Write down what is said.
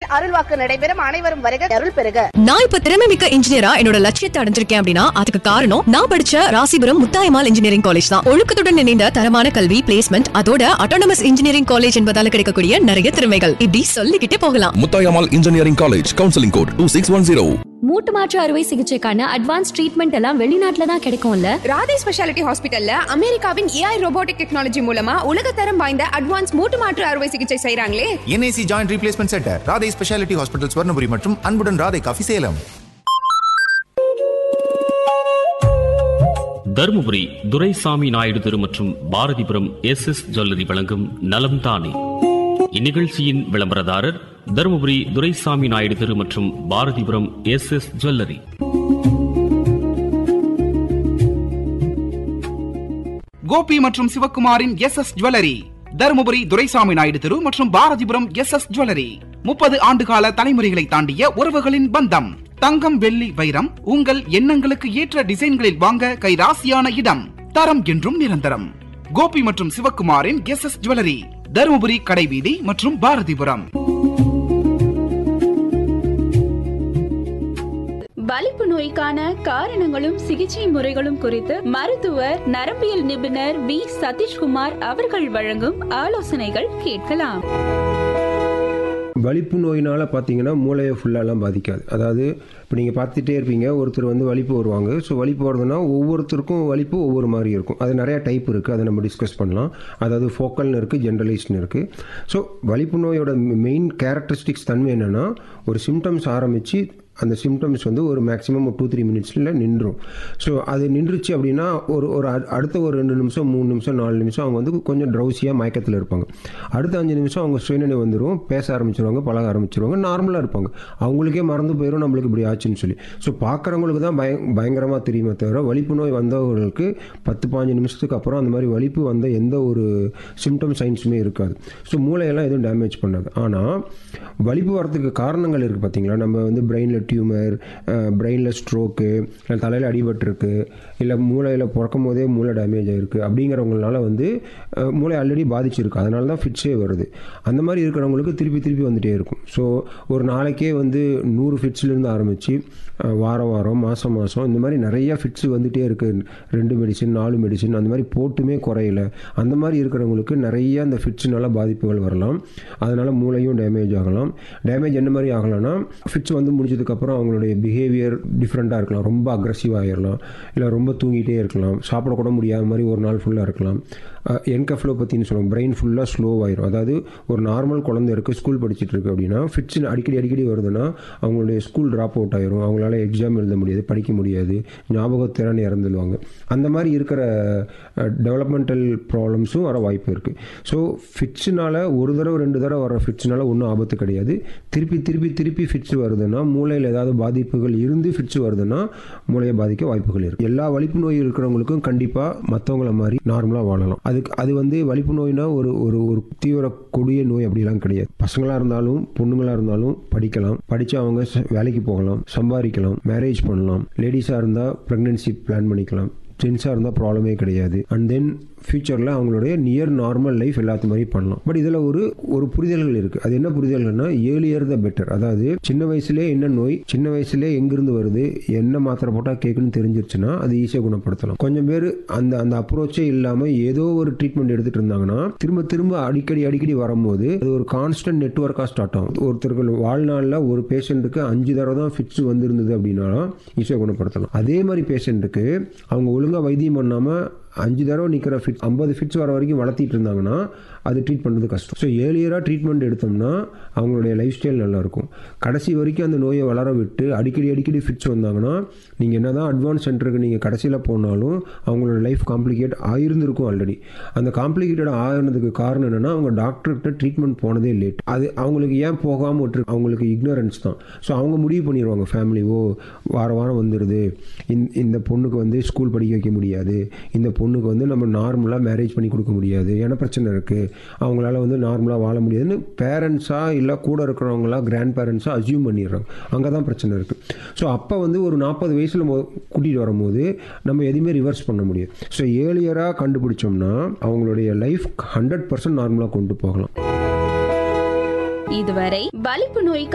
அருள்வாக்கு நடைபெறும். அனைவரும் வருக, அருள் பெறுக. நான் இப்ப திறமைமிக்க இன்ஜினியரா என்னோட லட்சியத்தை அடைஞ்சிருக்கேன் அப்படின்னா அதுக்கு காரணம் நான் படிச்ச ராசிபுரம் முத்தாயம்மாள் இன்ஜினியரிங் காலேஜ் தான். ஒழுக்கத்துடன் இணைந்த தரமான கல்வி, பிளேஸ்மெண்ட், அதோட அட்டானமஸ் இன்ஜினியரிங் காலேஜ் என்பதால கிடைக்கக்கூடிய நிறைய திறமைகள் இப்படி சொல்லிக்கிட்டே போகலாம். Muthayammal engineering college, counselling code 2610. மூட்டு மாற்று அறுவை சிகிச்சைக்கான அட்வான்ஸ் ட்ரீட்மெண்ட் எல்லாம் வெளிநாட்டுல தான் கிடைக்கும்ல. ராதே ஸ்பெஷாலிட்டி ஹாஸ்பிட்டல்ல அமெரிக்காவின் AI ரோபோட்டிக் டெக்னாலஜி மூலமா உலகத்தரம் வாய்ந்த அட்வான்ஸ் மூட்டு மாற்று அறுவை சிகிச்சை செய்றாங்களே. NAC joint replacement centre, Radhe speciality hospital, Swarnapuri மற்றும் அன்புடன் ராதே காஃபி, சேலம். தருமபுரி துரைசாமி நாயுடு தெரு மற்றும் பாரதிபுரம் SS ஜுவல்லரி வழங்கும் நலம் தானே. இந்நிகழ்ச்சியின் விளம்பரதாரர் தருமபுரி துரைசாமி நாயுடு தெரு மற்றும் பாரதிபுரம் SS ஜுவல்லரி. கோபி மற்றும் சிவக்குமாரின் SS ஜுவல்லரி, தருமபுரி துரைசாமி நாயுடு தெரு மற்றும் பாரதிபுரம் SS ஜுவல்லரி. 30 ஆண்டுகால தலைமுறைகளை தாண்டிய உறவுகளின் பந்தம். தங்கம், வெள்ளி, வைரம் உங்கள் எண்ணங்களுக்கு ஏற்ற டிசைன்களில் வாங்க கைராசியான இடம். தரம் என்றும் நிரந்தரம். கோபி மற்றும் சிவக்குமாரின் SS ஜுவல்லரி, தருமபுரி கடைவீதி மற்றும் பாரதிபுரம். வலிப்பு நோய்க்கான காரணங்களும் சிகிச்சை முறைகளும் குறித்து மருத்துவர் நரம்பியல் நிபுணர் V. சதீஷ்குமார் அவர்கள் வழங்கும் ஆலோசனைகள் கேட்கலாம். வலிப்பு நோயினால் பார்த்தீங்கன்னா மூளையை ஃபுல்லாலாம் பாதிக்காது. அதாவது இப்போ நீங்கள் பார்த்துட்டே இருப்பீங்க, ஒருத்தர் வந்து வலிப்பு வருவாங்க. ஸோ வலிப்பு வருதுன்னா ஒவ்வொருத்தருக்கும் வலிப்பு ஒவ்வொரு மாதிரி இருக்கும். அது நிறையா டைப் இருக்குது, அதை நம்ம டிஸ்கஸ் பண்ணலாம். அதாவது ஃபோக்கல்னு இருக்குது, ஜென்ரலைஸ்ட்னு இருக்குது. ஸோ வலிப்பு நோயோட மெயின் கேரக்டரிஸ்டிக்ஸ் தன்மை என்னென்னா, ஒரு சிம்டம்ஸ் ஆரம்பித்து அந்த சிம்டம்ஸ் வந்து ஒரு மேக்ஸிமம் ஒரு 2-3 மினிட்ஸில் நின்றும். ஸோ அது நின்றுச்சு அப்படின்னா ஒரு அடுத்த ஒரு 2 நிமிஷம் 3 நிமிஷம் 4 நிமிஷம் அவங்க வந்து கொஞ்சம் ட்ரௌசியாக மயக்கத்தில் இருப்பாங்க. அடுத்த 5 நிமிஷம் அவங்க சுயநினைவு வந்துடும், பேச ஆரம்பிச்சிருவாங்க, பழக ஆரம்பிச்சிருவாங்க, நார்மலாக இருப்பாங்க. அவங்களுக்கே மறந்து போயிடும் நம்மளுக்கு இப்படி ஆச்சுன்னு சொல்லி. ஸோ பார்க்குறவங்களுக்கு தான் பயங்கரமாக தெரியுமே தவிர வலிப்பு நோய் வந்தவர்களுக்கு 10-15 நிமிஷத்துக்கு அப்புறம் அந்த மாதிரி வலிப்பு வந்த எந்த ஒரு சிம்டம் சைன்ஸுமே இருக்காது. ஸோ மூளையெல்லாம் எதுவும் டேமேஜ் பண்ணாது. ஆனால் வலிப்பு வரத்துக்கு காரணங்கள் இருக்குது பார்த்தீங்களா. நம்ம வந்து பிரெயினில் டியூமர், பிரெயினில் ஸ்ட்ரோக்கு, இல்லை தலையில் அடிபட்டிருக்கு, இல்லை மூளையில் பிறக்கும் போதே மூளை டேமேஜ் ஆகிருக்கு அப்படிங்கிறவங்களால வந்து மூளை ஆல்ரெடி பாதிச்சிருக்கு. அதனால தான் ஃபிட்ஸே வருது. அந்த மாதிரி இருக்கிறவங்களுக்கு திருப்பி வந்துகிட்டே இருக்கும். ஸோ ஒரு நாளைக்கே வந்து 100 ஃபிட்ஸ்லேருந்து ஆரம்பித்து வாரம் மாதம் இந்த மாதிரி நிறையா ஃபிட்ஸ் வந்துகிட்டே இருக்குது. 2 மெடிசின் 4 மெடிசின் அந்த மாதிரி போட்டுமே குறையல. அந்த மாதிரி இருக்கிறவங்களுக்கு நிறைய அந்த ஃபிட்ஸ்னால பாதிப்புகள் வரலாம். அதனால் மூளையும் டேமேஜ் ஆகலாம். டேமேஜ் என்ன மாதிரி ஆகலாம்னா, ஃபிட்ஸ் வந்து முடிஞ்சதுக்கப்புறம் அவங்களுடைய பிஹேவியர் டிஃப்ரெண்ட்டாக இருக்கலாம். ரொம்ப அக்ரெசிவாக ஆகிடலாம், இல்லை ரொம்ப தூங்கிட்டே இருக்கலாம், சாப்பிடக்கூட முடியாத மாதிரி ஒரு நாள் ஃபுல்லாக இருக்கலாம். என்கெஃபலோபதின்னு சொல்லுவோம், பிரெயின் ஃபுல்லாக ஸ்லோவாயிரும். அதாவது ஒரு நார்மல் குழந்தை இருக்குது, ஸ்கூல் படிச்சுட்டு இருக்கு அப்படின்னா ஃபிட்ஸ் அடிக்கடி வருதுன்னா அவங்களுடைய ஸ்கூல் ட்ராப் அவுட் ஆயிரும். அவங்களால எக்ஸாம் எழுத முடியாது, படிக்க முடியாது, ஞாபகத்திறன் இறந்துடுவாங்க. அந்த மாதிரி இருக்கிற டெவலப்மெண்டல் ப்ராப்ளம்ஸும் வர வாய்ப்பு இருக்குது. ஸோ ஃபிட்ஸ்னால் ஒரு தடவை 2 தடவை வர ஃபிட்ஸ்னால ஒன்றும் ஆபத்து கிடையாது. திருப்பி ஃபிட்ஸ் வருதுன்னா, மூளையில் ஏதாவது பாதிப்புகள் இருந்து ஃபிட்ஸ் வருதுன்னா மூளையை பாதிக்க வாய்ப்புகள் இருக்குது. எல்லா வலிப்பு நோய் இருக்கிறவங்களுக்கும் கண்டிப்பாக மற்றவங்கள மாதிரி நார்மலாக வாழலாம். அது வந்து வலிப்பு நோய்னா ஒரு தீவிர கொடிய நோய் அப்படிலாம் கிடையாது. பசங்களாக இருந்தாலும் பொண்ணுங்களாக இருந்தாலும் படிக்கலாம், படித்து அவங்க வேலைக்கு போகலாம், சம்பாதிக்கலாம், மேரேஜ் பண்ணலாம். லேடிஸாக இருந்தால் ப்ரெக்னென்சி பிளான் பண்ணிக்கலாம். ஜென்ஸாக இருந்தால் ப்ராப்ளமே கிடையாது. அண்ட் தென் ஃபியூச்சரில் அவங்களுடைய நியர் நார்மல் லைஃப் எல்லாத்து மாதிரி பண்ணலாம். பட் இதில் ஒரு புரிதல்கள் இருக்குது. அது என்ன புரிதல்கள்னா, ஏர்லியர் த பெட்டர். அதாவது சின்ன வயசுலேயே என்ன நோய், சின்ன வயசுலேயே எங்கிருந்து வருது, என்ன மாத்திரை போட்டால் கேட்குன்னு தெரிஞ்சிருச்சுன்னா அது ஈஸியாக குணப்படுத்தலாம். கொஞ்சம் பேர் அந்த அப்ரோச்சே இல்லாமல் ஏதோ ஒரு ட்ரீட்மெண்ட் எடுத்துகிட்டு இருந்தாங்கன்னா திரும்ப அடிக்கடி வரும்போது அது ஒரு கான்ஸ்டன்ட் நெட்வொர்க்காக ஸ்டார்ட் ஆகும். ஒருத்தர்கள் வாழ்நாளில் ஒரு பேஷண்ட்டுக்கு 5 தடவை தான் ஃபிட்ஸ் வந்துருந்தது அப்படின்னாலும் ஈஸியாக குணப்படுத்தலாம். அதே மாதிரி பேஷண்ட்டுக்கு அவங்க ஒழுங்காக வைத்தியம் பண்ணாமல் 5 தடவை நிற்கிற ஃபிட் 50 ஃபிட்ஸ் வர வரைக்கும் வளர்த்திட்டு இருந்தாங்கன்னா அது ட்ரீட் பண்ணுறது கஷ்டம். ஸோ ஏர்லியராக ட்ரீட்மெண்ட் எடுத்தோம்னா அவங்களுடைய லைஃப் ஸ்டைல் நல்லாயிருக்கும். கடைசி வரைக்கும் அந்த நோயை வளர விட்டு அடிக்கடி ஃபிட்ஸ் வந்தாங்கன்னா நீங்கள் என்ன தான் அட்வான்ஸ் சென்டருக்கு நீங்கள் கடைசியில் போனாலும் அவங்களோட லைஃப் காம்ப்ளிகேட் ஆகிருந்திருக்கும் ஆல்ரெடி. அந்த காம்ப்ளிகேட்டட் ஆகிறதுக்கு காரணம் என்னென்னா, அவங்க டாக்டர்கிட்ட ட்ரீட்மெண்ட் போனதே லேட். அது அவங்களுக்கு ஏன் போகாமல் விட்டுருக்கு, அவங்களுக்கு இக்னரன்ஸ் தான். ஸோ அவங்க முடிவு பண்ணிடுவாங்க, ஃபேமிலி வாரம் வந்துடுது, இந்த பொண்ணுக்கு வந்து ஸ்கூல் படிக்க வைக்க முடியாது, இந்த பொண்ணுக்கு வந்து நம்ம நார்மலாக மேரேஜ் பண்ணி கொடுக்க முடியாது, ஏன்னா பிரச்சனை இருக்குது, அவங்களால வந்து நார்மலாக வாழ முடியாதுன்னு பேரண்ட்ஸாக இல்லை கூட இருக்கிறவங்களா கிராண்ட் பேரண்ட்ஸாக அசியூம் பண்ணிடுறாங்க. அங்கே தான் பிரச்சனை இருக்குது. ஸோ அப்போ வந்து ஒரு 40 வயசில் கூட்டிகிட்டு வரும்போது நம்ம எதுவுமே ரிவர்ஸ் பண்ண முடியும். ஸோ ஏர்லியராக கண்டுபிடிச்சோம்னா அவங்களுடைய லைஃப் 100% நார்மலாக கொண்டு போகலாம். இதுவரை வலிப்பு நோய்க்கு